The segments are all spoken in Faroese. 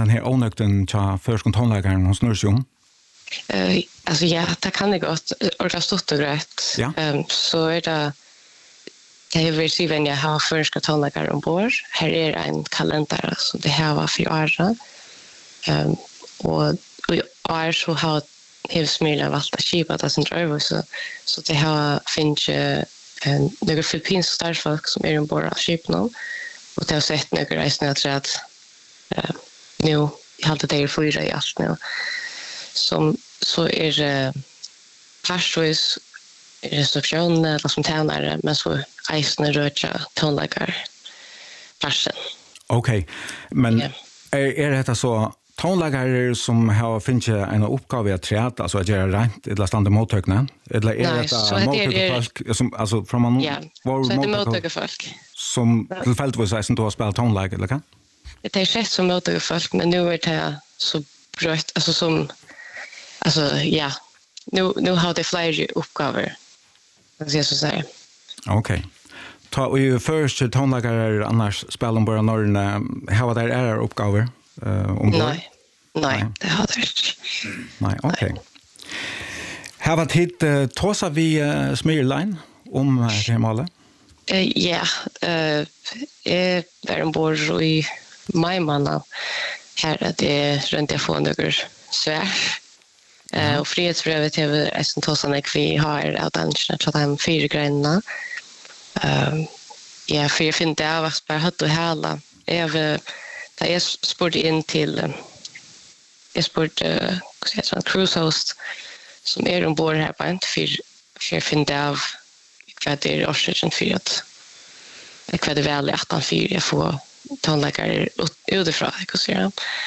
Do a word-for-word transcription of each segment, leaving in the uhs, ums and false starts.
den här onökten till förskon tonläggaren hos Nursjum? Uh, alltså ja, det kan det gott. Orka stort och rätt. Ja. Um, så är det det är väl så när jag har förska tonläggare ombord. Här är en kalender som det här var för året. Um, och och är så har hevsmila valt att skipa det som driver så så det har finns en några filippinska starfolk som är ombord av skipen och det har sett några resande att uh, nu jag hade det fyra i allt nu som så är det pastoris restriktioner eller som tjänare men så eisne röja tonläggare passen. Okej, okay. Men yeah. är, är det så tonläggare som har finns en uppgave att träta alltså att göra rent eller standa mottagna eller är Nej, det mottagfolk som alltså från man ja, var så det mottagfolk som tillfälligtvis är som då har spelat tonläggare eller kan? Det är sett som mottagfolk men nu är det så brött alltså som alltså ja nu nu har det fler uppgifter vad jag så säga. Okej. Okay. Ta och ju först tonläggare annars spelar de bara norrna har där är uppgifter uh, om Nej. Nej, det har det inte. Nej, okej. Okay. Har varit hit uh, tosa vi uh, Smyrline om uh, det målet? Uh, ja, uh, jag var ombord i majmanna här att det runt jag får några svär. Uh, och frihetsbrevet är väl en tosa när vi har av den att ha fyra grejerna. Uh, ja, för jag finner det av att bara hött och hela. Jag har jag spurte in till jag spurte uh, cruise host som är ombord här på en för för att finna av vad det är orsaken för att vad det väl är att han fyra jag får tonläggare utifrån jag kan säga.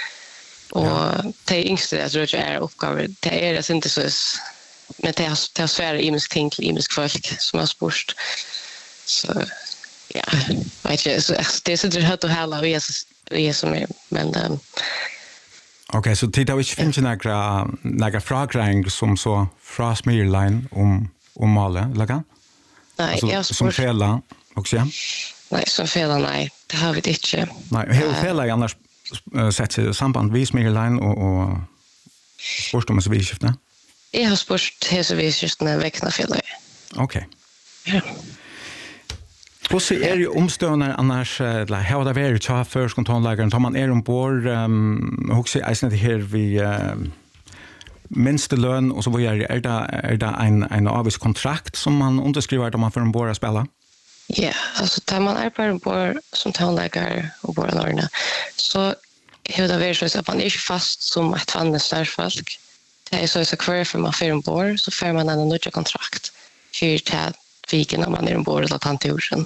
Och det är yngste att röja är uppgaver. Det är det inte så men det är det är svåra imisk ting till imisk folk som har spurt. Så ja, vet jag så det är så det hött och hela och Jesus Jesus som är men um, okej, okay, så titta vi finns ju några några frågor som så från Smyrline om om målet, eller kan? Nej, alltså, jag som fälla också. Nej, som fälla nej, det har vi inte. Nej, hur fälla uh, annars uh, sett sig samband med Smyrline och och sport om så vi skiftar. Jag har sport hela vi skiftar väckna fälla. Okej. Okay. Ja. Hur ser är ju omstående annars eller hur det är ju för kontrolllägaren tar man är ombord um, hur ser är det här vi um, minsta lön och så vad är det är det en en arbetskontrakt som man underskriver då man får ombord att spela? Ja, alltså tar man arbetar ombord som tonläggare och bara norrna så hur det är så att man är inte fast som ett vanligt starfolk. Det är så så kvar för man får ombord så får man en ny kontrakt för att viken när man är ombord eller tanturen.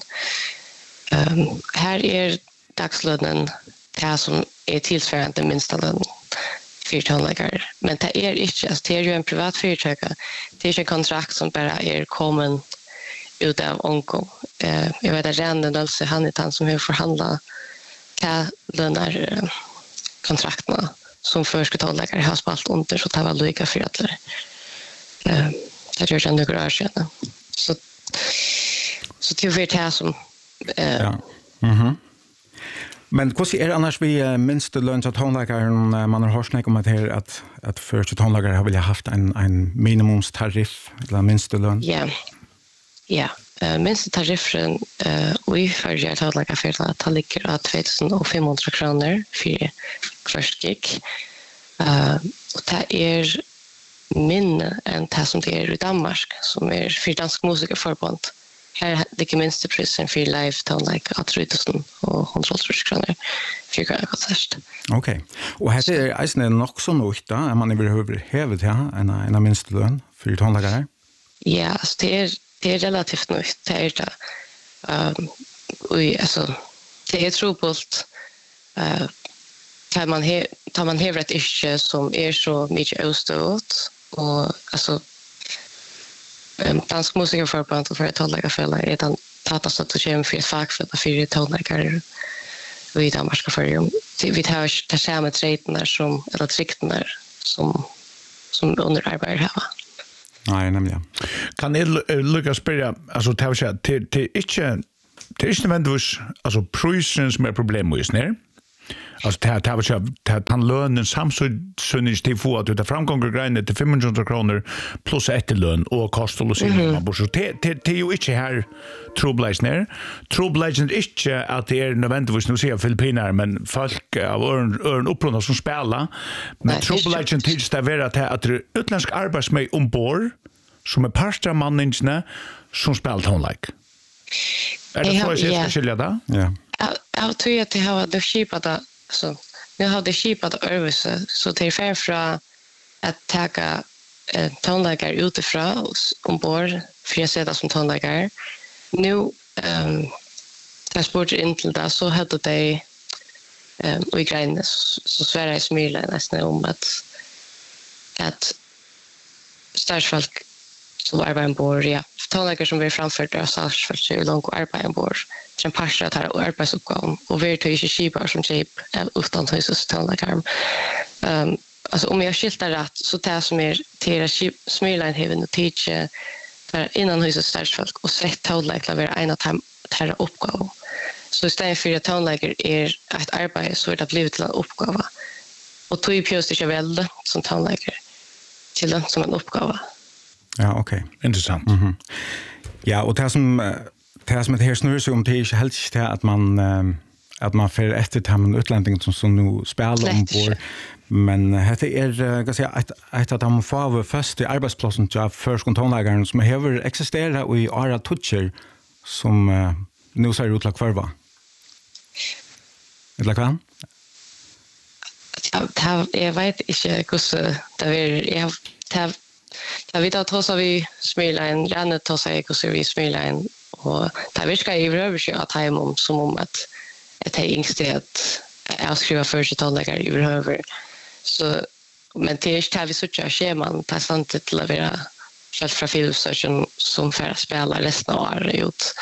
Um, här är dagslönen det som är tillsvarande minsta lön för tonläggare. Men det är inte, alltså, det är ju en privat företag. Det är inte en kontrakt som bara är kommen ut av onko. Uh, jag vet att Ränne alltså han är han som har förhandlat det lönar uh, kontrakterna som förska tonläggare har spalt under så det var lika för att uh, det gör det några år sedan. Så så till vet jag som eh ja. Mhm. Men hur är det annars vi minst lön att tonläggaren man har hört snack om att här att att för tonläggare har väl haft en en minimumstariff eller minst lön. Ja. Ja, uh, minst tariffen eh uh, vi för jag tonläggare för att ta ligger att två tusen femhundra kronor för first gig. Eh uh, och det är minne än det som det är i Danmark som är för dansk musikerförbund. Här ligger minsta prisen för live tonlägg att tre tusen och hundratals kronor för en konsert. Okej. Okay. Och här är det nog så nog då är man överhuvudtaget ja en en minsta lön för tonläggare. Ja, det är det är relativt nytt. Det är det. Um, och alltså det är trubbelt eh tar man he, tar man hever ett yrke som är så mycket ostört och alltså um, dansk musikerförbund och för ett tonläggarfälla är den tatas att det kommer för ett fackfälla för tonläggare i Danmark och för vi tar tar samma trädnar som eller triktnar som som underarbetare här. Nej, nämligen. Kan jag lyckas spela alltså ta sig till till inte till inte vändas alltså prisen som är problem med snär. Alltså det här det var så att han lönen samsynning till få att det framgångar grejer till femhundra kronor plus etterlön och kostar och sin man bor så det det är ju inte här trubbelagen trubbelagen är inte att det är nödvändigtvis nu ser Filippinerna men folk av örn örn upprunda som spelar men trubbelagen tills det är att att utländsk arbetsmän ombord som är pastor manningarna som spelar tonlike. Är det så jag ska skilja det? Ja. Jag tror att det har det skipat så nu har det skipat överse så det är fair för att ta eh, tonläggare utifrån ombord för att sätta som tonläggare. Nu um, jag spurte in till det så hade det um, och i grejen så Sverige smyla nästan om att att stadsfolk som arbetar ombord, ja. Tonläggare som vi framfört av stadsfolk så är långt arbeta ombord. Sen passar att ha arbetsuppgåvan och vi tar ju skipar som typ utan huset tonläggare. Um, alltså om jag skiltar rätt så det som är till att smyla heaven och teacher för innan huset stadsfolk och sett tonläggare vara en av de uppgåvan. Så istället för att tonläggare är ett arbete så är det blivit till en uppgåva. Och tog ju pjöst inte väl som tonläggare till den som en uppgåva. Ja, okej. Okay. Intressant. Mhm. Ja, och det som det som det här snurrar sig om det är inte helt inte att man att man för efter tammen utlänningen som som nu spelar ombord men det är kan säga att att att de får först i arbetsplatsen till förskontonlägaren som har existerat i Ara Toucher som nu ser ut att kvarva. Eller kan? Ja, jag vet inte hur det är jag har Ja, vi tar trots att vi smilar en gärna tar sig hur vi smilar en och där vi ska ju över sig att hem om som om att ett hängste att jag skriver för sig tonläggare över så men det är inte vi så att scheman passant till att vara själv från filmstation som för att spela resten av året ut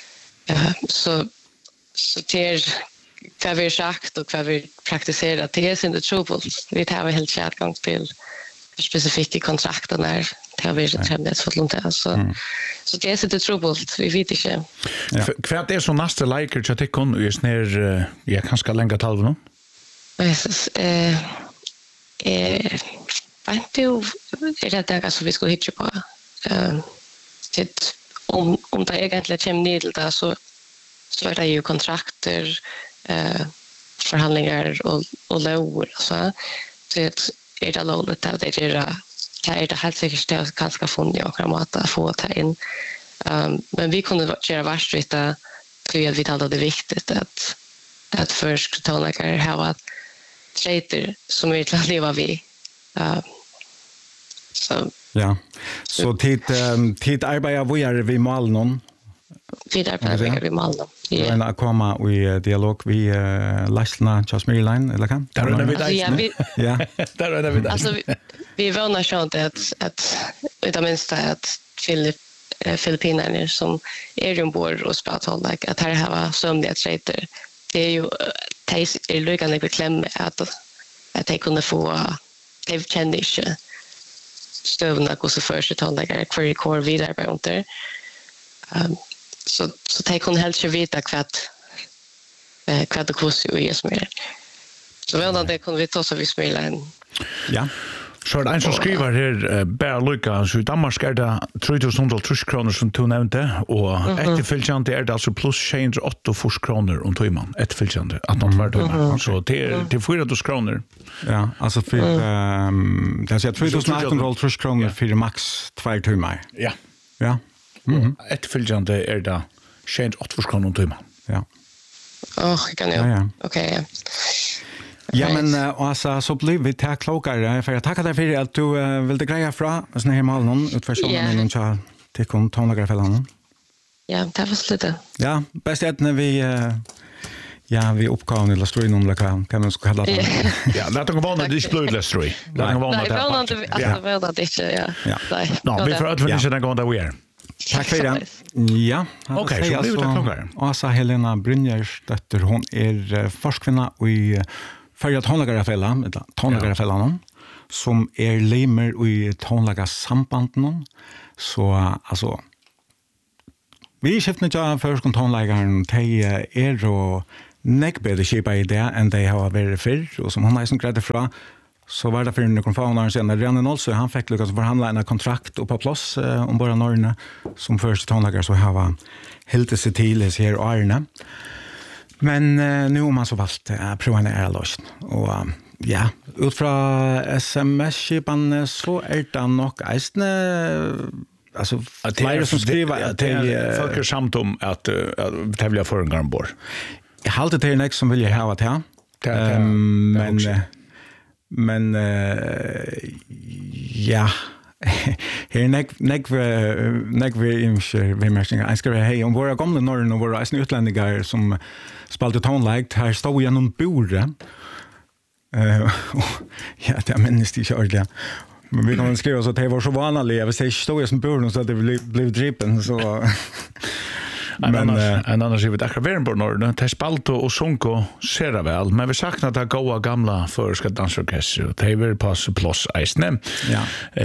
så så det är vad vi har sagt och vad vi praktiserar det är inte trubbelt vi tar helt kärtgång till specifika kontrakter när det har varit tremligt för långt så mm. så det är inte trubbelt vi vet inte. Ja. Kvart är så nästa liker så att det kan ju snär jag kanske länge tal nu. Precis eh eh inte är det där så vi ska hitta på eh det om om det egentligen kommer ner till där så så är det ju kontrakter eh förhandlingar och och lån så det är det lovligt att det är det är det helt säkert att kanske funnit och kramat att få ta in. Um, men vi kunde göra varstrita för att vi talade det är viktigt att att först tonläggare har trader som är till att leva vi. Uh, så ja. Så tid um, tid arbetar vi är vi mal någon. Vi arbetar vi mal någon. Ja. Men att komma i dialog vi uh, Lashlna Jasmirline eller kan? Där är vi där. Ja, vi ja. Där är vi där. Alltså vi, vi vånar så att att utan minst att Filip Filippinerna som är ombord och spelar att här har sömniga trader. Det är ju det är lyckande bekläm att att de kunde få de kände inte stövna gå så för sig tonläggare kvar i kor vidare på under. Um, så så de kunde helt inte veta kvart eh kvart det kostar ju är mer. Så väl det kunde vi ta så vi spela en. Ja. Så er det en som skriver her, uh, bare lykke, så i Danmark er det tre tusen kroner som du nevnte, og mm -hmm. etterfyllkjente er det altså pluss tre hundre og åtta kroner om tøyman, etterfyllkjente, at man tvær tøyman. Mm -hmm. Så det er, det er fire tusen kroner. Ja, altså for, mm. um, det er tre tusen åtte hundre kroner for maks tvær tøyman. Ja. Ja. Mm -hmm. Etterfyllkjente er det tre hundre og åtta kroner om tøyman. Ja. Åh, oh, kan jag. Ja, ja. Okej, okay, ja. Ja, men uh, alltså så blir vi tack klokare för jag tackar dig för att du uh, ville greja fra såna här mål någon utförsången någon så till kom tonlagar för honom. Ja, det var slutet. Ja, bäst att när vi uh, ja, vi uppgav eller stod inom la kan kan man ska kalla det. Ja, låt oss gå det display history. Låt oss gå det. Nej, det var alltså väl att det ja. Nej. Nej, vi får att vi inte gå där vi är. Tack för det. Ja, okej, så blir vi tack klokare. Och så Helena Brynjers dotter hon är forskvinna och i för att tonlagarfällan, eller tonlagarfällan som är limer i tonlagarsambanden så alltså vi skiftar ju för tonlagaren till är och nek bedre kipa i det enn de har vært fyrr, og som han har som gredde fra, så var det for noen få år siden. Renan Olsø, han fikk lykkes forhandla en kontrakt oppe på plass eh, om bara Norrne, som første tonlager så har helt seg til hos her årene. Men eh, nu har man så valgt å prøve en æreløsning. Og uh, ja, ut fra S M S-skipene så er det nok eisende, altså flere som skriver at det er folk er samt om at det vil jeg få en gang bort. Jeg halte til nek som vil jeg ha til, um, men men uh, ja, her nek nek nek vi imskjer vi merker jeg skal hei om våre gamle Norrøn og våre eisne utlendinger som spalte tonelagt her stod gjennom bordet. Uh, ja, det er minst ikke ordentlig. Men vi kan skriva så att det var så vanligt. Jag säger stod jag som bor så att det blev blev drippen så men en annan en annan skivet akkurat Verenborg Norrøn, det spalto og sunko ser det vel, men vi saknar det goda gamla førska dansorkester, det var pass plus eisne. Ja.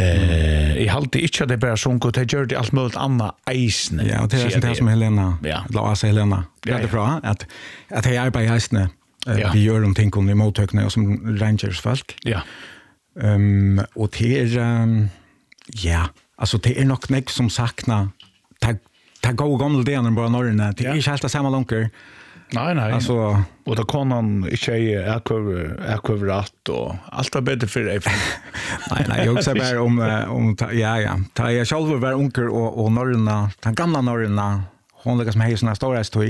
Eh, I halte ikke det bare sunko, det gjør det alt mulig annet eisne. Ja, og det er det som Helena, ja. la oss Helena, ja, ja. Fra, at, at jeg arbeider eisne, ja. Vi gjør de ting om i mottøkene og som rangersfolk. Ja. Um, og det er, um, ja, altså det er nok nek som sakna, det det går gamle delen bara Norrøn, det er ikke helt det samme lanker. Nei, nei. Altså, og da kan han ikke er akkurat og alt er bedre for deg. nei, nei, jeg også bare om, om ja, ja, da jeg selv var unker og, og Norrøn, den gamle Norrøn, hun lykkes med hei sånne storhetstøy,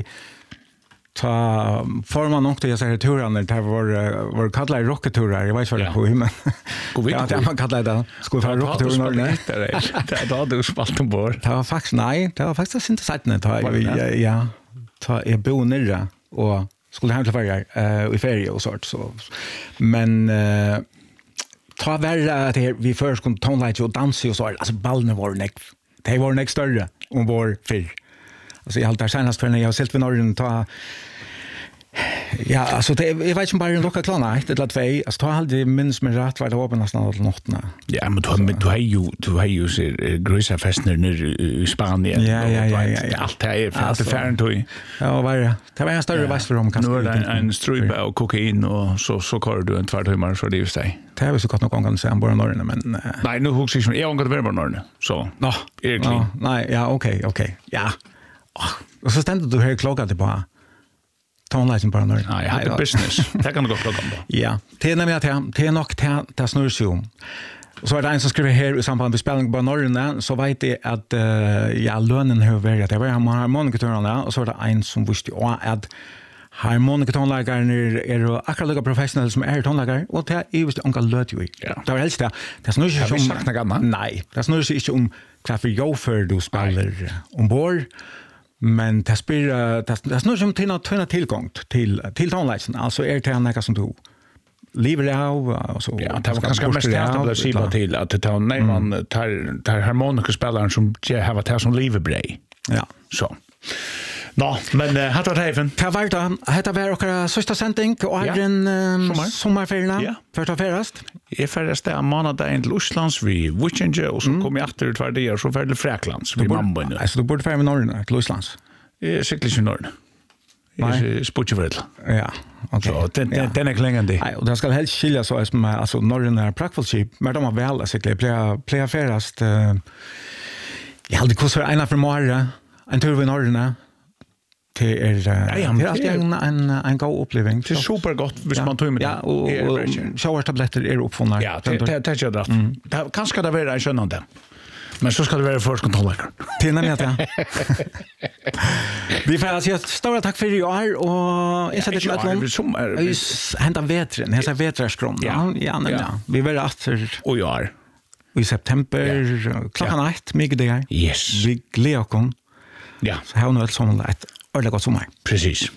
ta får man nok til jeg sier turene, det var, var kallet rocketurer, jeg vet ikke hva det er på, men ja, det man kallet det, skulle få rocketurer i Norge. Det hadde du spalt om bord. Det var faktisk, nei, det var faktisk ikke settende, ta, ja, ta jeg bo nere, og skulle hjem til ferie, uh, i ferie og sånt, så, men uh, ta verre at vi først kunne tonelite og danse og så, altså ballene var nek, de var nek større om vår fyr. Alltså jag har där senast för när jag har sett vid Norrøn ta ja, alltså det jag vet inte bara en locka klana ett eller två alltså ta aldrig minns med rätt var det öppna nästan alla nattna. Ja, men du har du har ju du har ju så grösa fester nere i Spanien. Ja, ja, ja, ja, ja. Allt det är för att färden tog. Ja, var det. Det var en större väst för dem kanske. Nu är det en strupe och kokain och så så kör du en två timmar så det är ju sig. Det har vi så gott nog kan säga bara Norrøn men nej, nu hugger sig jag har gått över Norrøn. Så. Ja, är det klart. Nej, ja, okej, okej. Ja. Och så ständer du här klockan till bara tonlighten bara Norrøn. Nej, jag har business. Det kan du gå klockan på. Ja, det är nämligen att det är nog det det snurrar sig om. Och så är det en som skriver här i samband med spelning på Norrøn så vet jag att uh, ja, lönen har varit det var harmonikatorerna och så är det en som visste att harmonikatonlägaren är, är akkurat lika professionell som är tonlägare och det är just onka löt ju. Ja. Det var helst det. Det snurrar sig om sakna gamla. Nej, det snurrar sig inte om varför jag för du spelar ombord. Men det spelar det det snurrar sig om till att tillgång till till tonlägaren. Alltså är det något som du lever av och så. Ja, det var ganska mest att det sitta till att det tar när man tar tar harmonikaspelaren som har varit här som levebrei. Ja. Så. Nå, men uh, hatt var heifen. Det var det. Hetta var okkara sista sending og er en um, sommarferien. Ja. Først og ferast. Jeg ferast det av månadagen til Oslands vi Witchinge, og så mm. kom jeg etter tvær dager, så ferdig Freklands vi mammaen. Altså, du burde ferie med Norrøn til Oslands? Jeg sykler ikke Norrøn. Jeg spurt ikke vel. Ja, ok. Så den, den, den er klingende. Nei, og det skal helst skilja så som altså, Norrøn er praktfullskip, men de har vel å sykle. Jeg pleier ferast. Uh, jeg hadde kostet ena for morgen, en tur ved Norrøn. Det er, uh, ja, ja, det er alltid en, en, en god oppleving. Det er supergodt hvis ja. man tar med det. Ja, og, og sjåvarstabletter er oppfunnet. Ja, det er ikke rett. Mm. Kanskje skal det være en skjønnende. Men så skal det være førskontrolllekker. Det er nemlig at ja. Vi får si at stora takk for i år, og jeg setter til et eller annet. Hentet vetren, jeg ser vetrarskron. Ja, ja, nemlig ja. Vi vil atter. Og i år. I september, klokken ett, mye det her. Yes. Vi gleder oss. Ja. Så har vi nå et sånn et ordentlig godt sommer. Precis.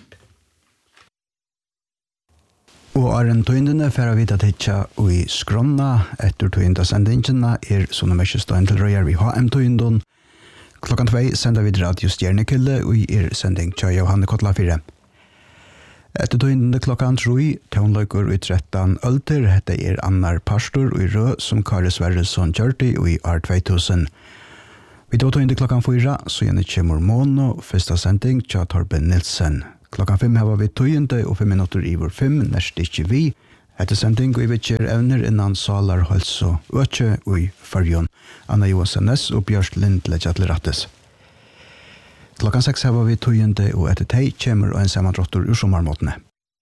Og er en tøyndene for å vite at ikke i skrona etter tøynda sendingene er sånne mye støyen til røyer vi har en tøynden. Klokken tvei sender vi Radio Stjernekilde og i er sending til Johanne Kotla fire. Etter tøyndene klokken troi, tøynløyker i tretton ølter, hette er Annar Pastor og i rød som Kari Sverresson kjørte og i R två tusen. Vi tar tøynde klokken fyra, så gjerne kommer Mono, første sending til Torben Nilsen. Klokkan fem har vi tøyende og fem minutter i vår fem, nærst ikke vi. Etter sending og vi kjer evner innan salar hals og økje og i fargen. Anna Johansson Ness og Bjørst Lind legger til rettes. Klokkan seks har vi tøyende og etter teg kommer og en sammandrottor ur sommarmåtene.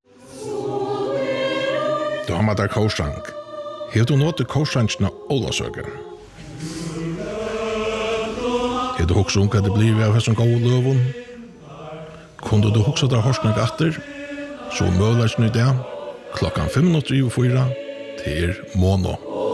Du har med der korsang. Har du nått korsangsna Ålasøker? Har du hoksa om hva det blir av hesson gode løvun? Kunde du hoksa der horsnak atter? Så mølarsn i det. Klokkan fem minutter i fyra til Mono.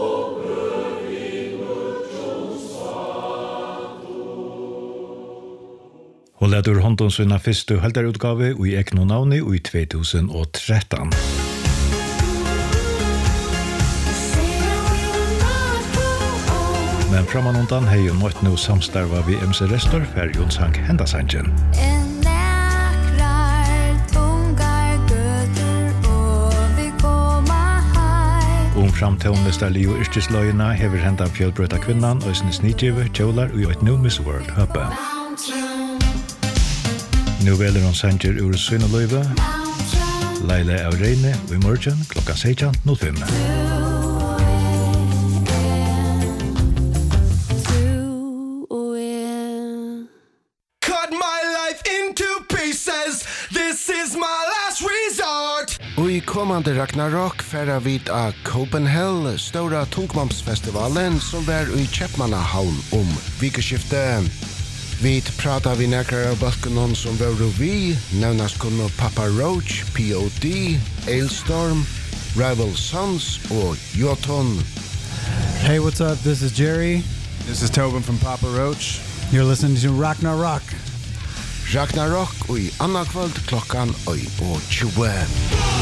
Og leder hånden sinna første helderutgave i Eknonavni i tjuetretton. Men framan undan hei jo nått nå samstarva vi M C Restor for Jonsang Hendasangen. Om framtøvneste Leo Yrkesløyene hever hendet fjellbrøta kvinnan og sin snidgive kjølar og et new Miss World høpe. Nå veler hun sanger ur Søyneløyve, Leila av Reine og i morgen klokka seksten null fem. Cut my life into pieces. This is my last resort. Og i kommande Ragnarok færa vid av Copenhagen, stora tungmamsfestivalen som var i Kjepmannahavn om vikeskiftet. Vi pratar vi nekrar av balkonon som var vi, nevnast kunne Papa Roach, P O D, Ailstorm, Rival Sons og Jotun. Hey, what's up? This is Jerry. This is Tobin from Papa Roach. You're listening to Ragnarok. Ragnarok og i anna kvöld klokkan og tjue.